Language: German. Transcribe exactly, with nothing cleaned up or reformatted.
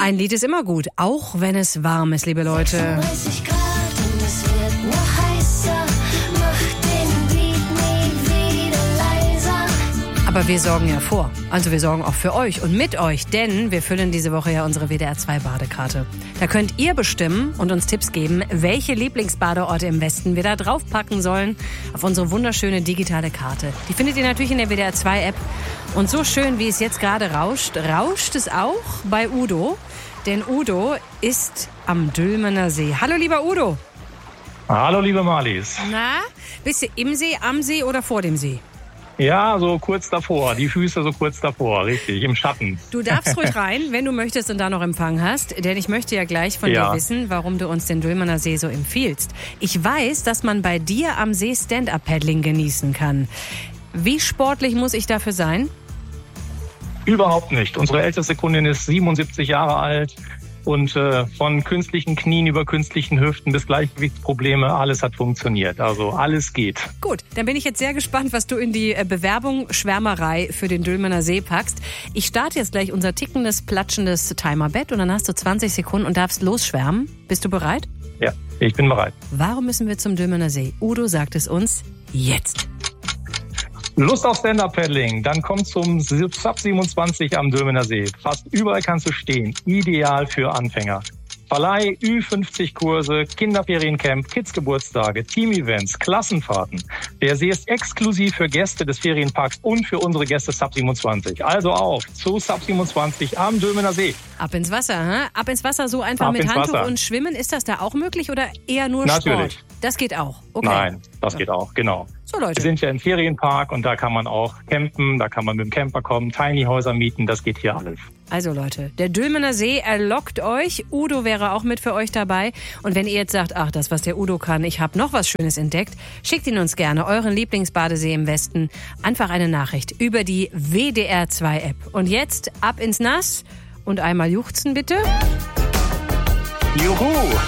Ein Lied ist immer gut, auch wenn es warm ist, liebe Leute. dreißig Grad und es wird noch heißer. Mach den Beat nie wieder leiser. Aber wir sorgen ja vor. Also wir sorgen auch für euch und mit euch, denn wir füllen diese Woche ja unsere W D R zwei Badekarte. Da könnt ihr bestimmen und uns Tipps geben, welche Lieblingsbadeorte im Westen wir da draufpacken sollen auf unsere wunderschöne digitale Karte. Die findet ihr natürlich in der W D R zwei App. Und so schön, wie es jetzt gerade rauscht, rauscht es auch bei Udo. Denn Udo ist am Dülmener See. Hallo, lieber Udo. Hallo, liebe Marlies. Na, bist du im See, am See oder vor dem See? Ja, so kurz davor. Die Füße so kurz davor, richtig, im Schatten. Du darfst ruhig rein, wenn du möchtest und da noch Empfang hast. Denn ich möchte ja gleich von Ja. dir wissen, warum du uns den Dülmener See so empfiehlst. Ich weiß, dass man bei dir am See Stand-Up-Paddling genießen kann. Wie sportlich muss ich dafür sein? Überhaupt nicht. Unsere älteste Kundin ist siebenundsiebzig Jahre alt und äh, von künstlichen Knien über künstlichen Hüften bis Gleichgewichtsprobleme, alles hat funktioniert. Also alles geht. Gut, dann bin ich jetzt sehr gespannt, was du in die äh, Bewerbung Schwärmerei für den Dülmener See packst. Ich starte jetzt gleich unser tickendes, platschendes Timerbett und dann hast du zwanzig Sekunden und darfst losschwärmen. Bist du bereit? Ja, ich bin bereit. Warum müssen wir zum Dülmener See? Udo sagt es uns jetzt. Lust auf Stand-Up-Paddling, dann komm zum Sub siebenundzwanzig am Dülmener See. Fast überall kannst du stehen. Ideal für Anfänger. Verleih, Ü fünfzig Kurse, Kinderferiencamp, Kids-Geburtstage, Team-Events, Klassenfahrten. Der See ist exklusiv für Gäste des Ferienparks und für unsere Gäste Sub siebenundzwanzig. Also auf zu Sub siebenundzwanzig am Dülmener See. Ab ins Wasser, hä? Ab ins Wasser so einfach Ab mit ins Handtuch Wasser. und Schwimmen. Ist das da auch möglich oder eher nur Natürlich. Sport? Das geht auch. Okay. Nein, das geht auch, genau. So, Wir Leute. sind ja im Ferienpark und da kann man auch campen, da kann man mit dem Camper kommen, Tiny Häuser mieten, das geht hier alles. Also Leute, der Dülmener See erlockt euch. Udo wäre auch mit für euch dabei. Und wenn ihr jetzt sagt, ach, das, was der Udo kann, ich habe noch was Schönes entdeckt, schickt ihn uns gerne, euren Lieblingsbadesee im Westen. Einfach eine Nachricht über die W D R zwei App. Und jetzt ab ins Nass und einmal juchzen bitte. Juhu!